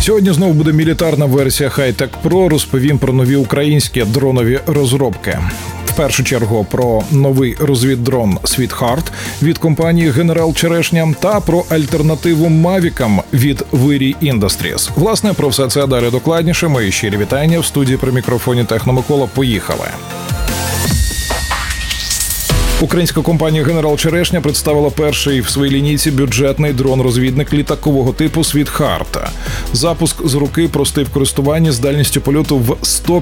Сьогодні знову буде мілітарна версія Hi-Tech Pro. Розповім про нові українські дронові розробки. В першу чергу про новий розвіддрон Sweetheart від компанії General Черешня та про альтернативу Мавікам від Вирій Industries. Власне, про все це далі докладніше. Мої щирі вітання в студії при мікрофоні Техномикола. Поїхали! Українська компанія General Черешня представила перший в своїй лінійці бюджетний дрон-розвідник літакового типу Sweetheart. Запуск з руки простий в користуванні з дальністю польоту в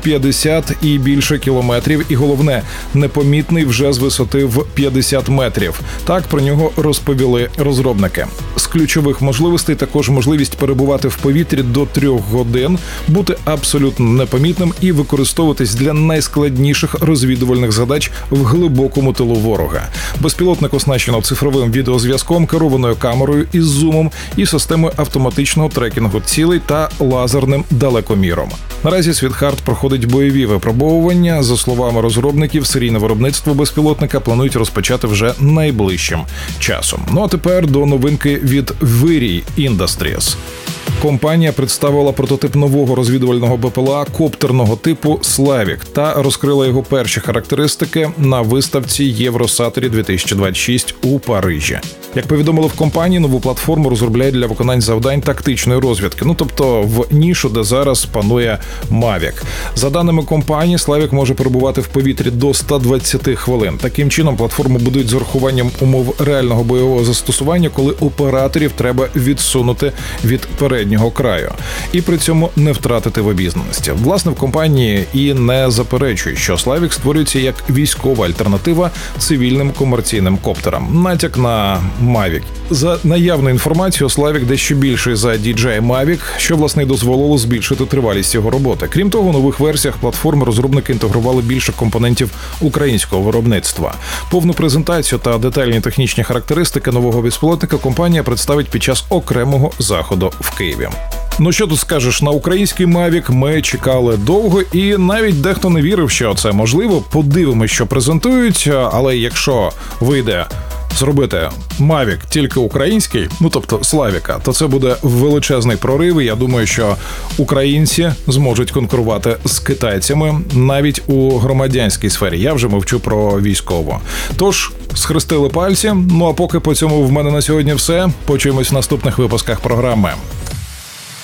150 і більше кілометрів. І головне, непомітний вже з висоти в 50 метрів. Так про нього розповіли розробники. З ключових можливостей також можливість перебувати в повітрі до 3 годин, бути абсолютно непомітним і використовуватись для найскладніших розвідувальних задач в глибокому тилу ворога. Безпілотник оснащено цифровим відеозв'язком, керованою камерою із зумом і системою автоматичного трекінгу цілей та лазерним далекоміром. Наразі Sweetheart проходить бойові випробовування. За словами розробників, серійне виробництво безпілотника планують розпочати вже найближчим часом. Ну а тепер до новинки від Вирій Industries. Компанія представила прототип нового розвідувального БПЛА коптерного типу «Славік» та розкрила його перші характеристики на виставці Євросатері 2026 у Парижі. Як повідомили в компанії, нову платформу розробляють для виконань завдань тактичної розвідки, тобто в нішу, де зараз панує Мавік. За даними компанії, «Славік» може перебувати в повітрі до 120 хвилин. Таким чином, платформу будують з урахуванням умов реального бойового застосування, коли операторів треба відсунути від переднього краю. І при цьому не втратити в обізнаності. Власне, в компанії і не заперечують, що «Славік» створюється як військова альтернатива цивільним комерційним коптерам. Натяк на Mavic. За наявною інформацією, «Славік» дещо більший за DJI Mavic, що, власне, й дозволило збільшити тривалість його роботи. Крім того, у нових версіях платформи розробники інтегрували більше компонентів українського виробництва. Повну презентацію та детальні технічні характеристики нового безпілотника компанія представить під час окремого заходу в Києві. Ну що тут скажеш, на український Mavic ми чекали довго і навіть дехто не вірив, що це можливо. Подивимось, що презентують, але якщо вийде зробити Mavic тільки український, тобто Славіка, то це буде величезний прорив. І я думаю, що українці зможуть конкурувати з китайцями навіть у громадянській сфері. Я вже мовчу про військову. Тож, схрестили пальці. Ну а поки по цьому в мене на сьогодні все. Почуємось в наступних випусках програми.